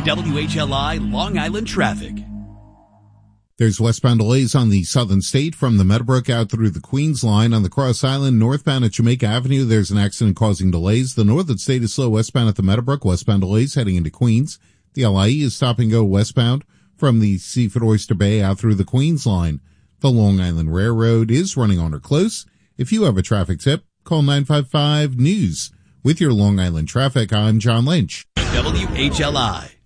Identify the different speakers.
Speaker 1: WHLI Long Island traffic.
Speaker 2: There's westbound delays on the Southern State from the Meadowbrook out through the Queens line. On the Cross Island, northbound at Jamaica Avenue, there's an accident causing delays. The Northern State is slow westbound at the Meadowbrook. Westbound delays heading into Queens. The LIE is stop and go westbound from the Seaford Oyster Bay out through the Queens line. The Long Island Railroad is running on or close. If you have a traffic tip, call 955-NEWS. With your Long Island traffic, I'm John Lynch.
Speaker 1: WHLI.